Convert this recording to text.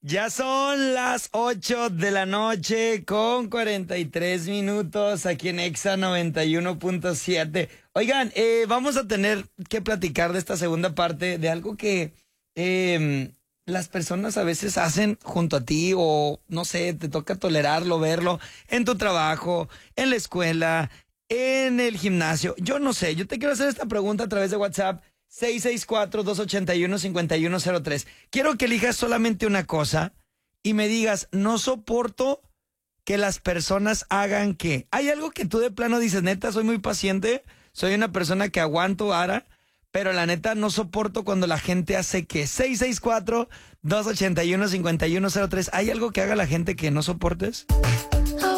Ya son las 8 de la noche con 43 minutos aquí en Exa 91.7. Oigan, vamos a tener que platicar de esta segunda parte de algo que las personas a veces hacen junto a ti o no sé, te toca tolerarlo, verlo en tu trabajo, en la escuela, en el gimnasio. Yo no sé, yo te quiero hacer esta pregunta a través de WhatsApp. 664-281-5103. Quiero que elijas solamente una cosa y me digas, no soporto que las personas hagan qué. ¿Hay algo que tú de plano dices, neta, soy muy paciente, soy una persona que aguanto vara, pero la neta no soporto cuando la gente hace qué? 664-281-5103. ¿Hay algo que haga la gente que no soportes?